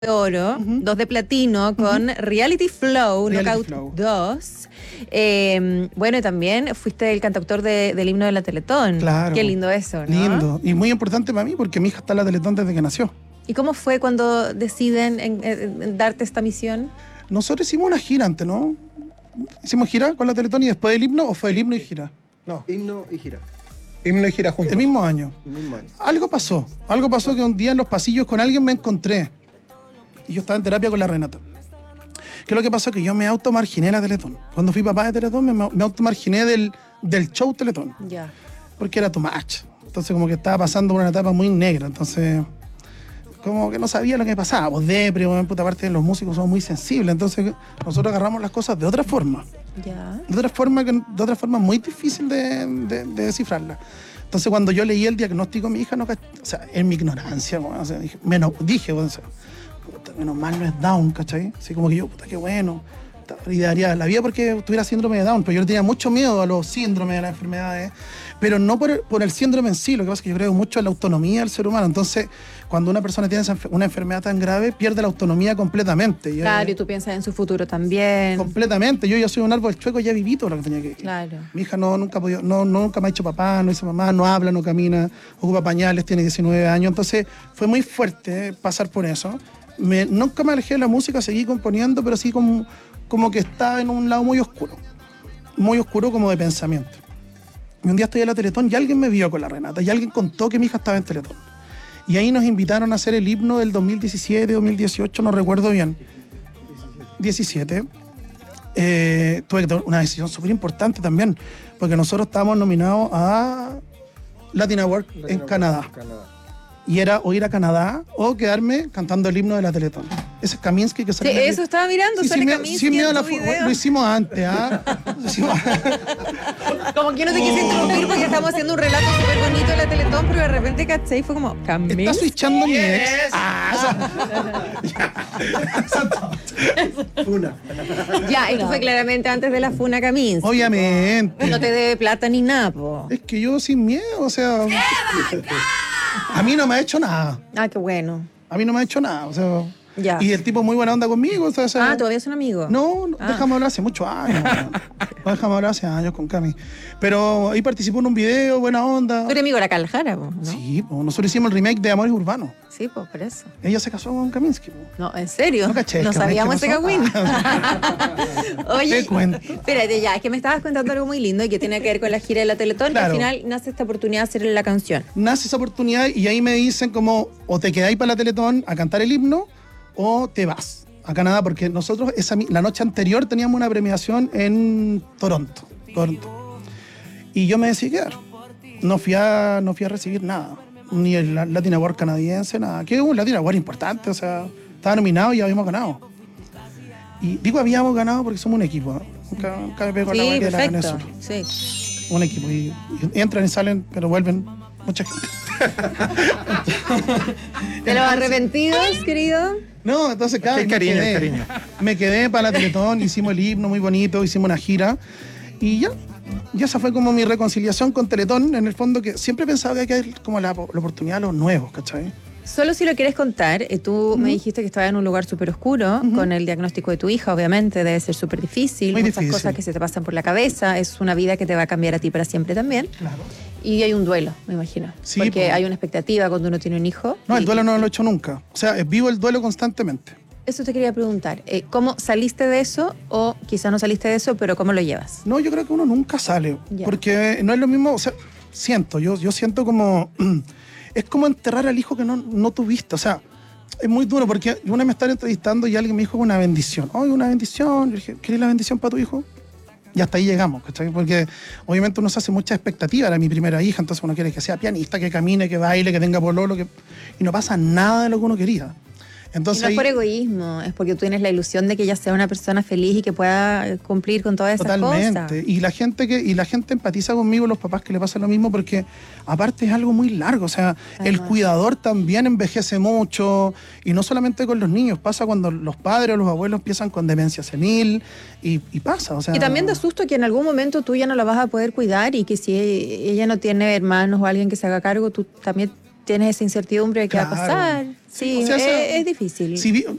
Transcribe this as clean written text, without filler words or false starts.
de oro, 2 de platino, con Reality Flow, Reality Knockout Flow. 2. Bueno, y también fuiste el cantautor del himno de la Teletón. Claro. Qué lindo eso, ¿no? Lindo. Y muy importante para mí porque mi hija está en la Teletón desde que nació. ¿Y cómo fue cuando deciden en darte esta misión? Nosotros hicimos una gira antes, ¿no? Hicimos gira con la Teletón y después del himno, ¿o fue el himno y gira? No, himno y gira. Himno y gira juntos. El mismo año. El mismo año. Algo pasó que un día en los pasillos con alguien me encontré. Y yo estaba en terapia con la Renata. ¿Qué es lo que pasó? Que yo me automarginé la Teletón. Cuando fui papá de Teletón me automarginé del show Teletón. Ya. Porque era too much. Entonces como que estaba pasando por una etapa muy negra. Entonces como que no sabía lo que pasaba. Pues depre, puta parte de los músicos somos muy sensibles. Entonces nosotros agarramos las cosas de otra forma. Ya. De otra forma muy difícil de descifrarla. Entonces cuando yo leí el diagnóstico de mi hija, o sea, en mi ignorancia, bueno, o sea, dije, o sea, puta, menos mal no es Down, ¿cachai? Así como que yo, puta, qué bueno. Y daría la vida porque tuviera síndrome de Down, pero yo le tenía mucho miedo a los síndromes de las enfermedades, pero no por el síndrome en sí. Lo que pasa es que yo creo mucho en la autonomía del ser humano. Entonces, cuando una persona tiene una enfermedad tan grave, pierde la autonomía completamente. Claro, y tú piensas en su futuro también. Completamente. Yo soy un árbol chueco, ya viví todo lo que tenía que vivir. Claro. Mi hija nunca me ha hecho papá, no hizo mamá, no habla, no camina, ocupa pañales, tiene 19 años. Entonces, fue muy fuerte pasar por eso. Nunca me alejé de la música, seguí componiendo, pero sí como que estaba en un lado muy oscuro como de pensamiento. Y un día estoy en la Teletón y alguien me vio con la Renata y alguien contó que mi hija estaba en Teletón. Y ahí nos invitaron a hacer el himno del 2017, 2018, no recuerdo bien. 17. Tuve que tomar una decisión súper importante también, porque nosotros estábamos nominados a Latin Award en Canadá. Y era o ir a Canadá o quedarme cantando el himno de la Teletón. Ese es Kaminsky que Sí, sale. eso estaba mirando, sale Kaminsky en tu video. Lo hicimos antes, ¿ah? Como que no te quise interrumpir porque estamos haciendo un relato súper bonito de la Teletón, pero de repente, ¿cachai? Y fue como, Kaminsky. Está switchando mi ex. Funa. Ya, esto fue claramente antes de la funa Kaminsky. Obviamente. No te debe plata ni nada, po. Es que yo sin miedo, o sea. A mí no me ha hecho nada. Ah, qué bueno. A mí no me ha hecho nada, o sea. Ya. Y el tipo muy buena onda conmigo, o sea, ¿todavía son amigos? No, dejamos hablar hace muchos años. No dejamos hablar hace años con Cami. Pero ahí participó en un video, buena onda. Tú eres amigo de la Caljara, po, ¿no? Sí, pues nosotros hicimos el remake de Amores Urbanos. Sí, pues, por eso. Ella se casó con Kaminsky. No, ¿en serio? No caché, No ¿qué sabíamos pasó? ese cagüín. Oye, Te cuento. espérate ya, es que me estabas contando algo muy lindo y que tiene que ver con la gira de la Teletón. Claro. Y al final nace esta oportunidad de hacerle la canción. Nace esa oportunidad y ahí me dicen como o te quedáis para la Teletón a cantar el himno o te vas a Canadá, porque nosotros la noche anterior teníamos una premiación en Toronto. Y yo me decidí quedar. No fui a recibir nada, ni el Latin Award canadiense, nada. Que es un Latin Award importante, o sea, estaba nominado y habíamos ganado. Y digo habíamos ganado porque somos un equipo, ¿no? Nunca me pego la Sí, guay que la gané perfecto. solo. Sí. Un equipo y entran y salen, pero vuelven mucha gente. ¿De los arrepentidos, querido? No, entonces cada El vez cariño. me quedé para la Teletón, hicimos el himno muy bonito, hicimos una gira y ya esa fue como mi reconciliación con Teletón, en el fondo, que siempre pensaba que hay que dar como la oportunidad a los nuevos, ¿cachai? Solo si lo quieres contar, tú me dijiste que estabas en un lugar súper oscuro, con el diagnóstico de tu hija, obviamente, debe ser súper difícil, Muy muchas difícil. cosas que se te pasan por la cabeza, es una vida que te va a cambiar a ti para siempre también. Claro. Y hay un duelo, me imagino. Sí, porque po. hay una expectativa cuando uno tiene un hijo. No, el y- duelo no lo he hecho nunca. O sea, vivo el duelo constantemente. Eso te quería preguntar. ¿Cómo saliste de eso? O quizás no saliste de eso, pero ¿cómo lo llevas? No, yo creo que uno nunca sale, Ya. porque no es lo mismo, o sea, yo siento como, es como enterrar al hijo que no tuviste, o sea, es muy duro, porque una vez me estaba entrevistando y alguien me dijo una bendición, una bendición, yo dije, ¿querés la bendición para tu hijo? Y hasta ahí llegamos, ¿cachai? Porque obviamente uno se hace mucha expectativa, era mi primera hija, entonces uno quiere que sea pianista, que camine, que baile, que tenga pololo, y no pasa nada de lo que uno quería. Y Entonces, no es ahí- por egoísmo, es porque tú tienes la ilusión de que ella sea una persona feliz y que pueda cumplir con todas esas Totalmente. cosas. Y la gente empatiza conmigo, los papás que le pasa lo mismo, porque aparte es algo muy largo. O sea, el Además. cuidador también envejece mucho. Y no solamente con los niños, pasa cuando los padres o los abuelos empiezan con demencia senil y pasa. O sea, Y también da susto que en algún momento tú ya no la vas a poder cuidar y que si ella no tiene hermanos o alguien que se haga cargo, tú también tienes esa incertidumbre de qué va a Claro. pasar. Sí, o sea, es difícil. Si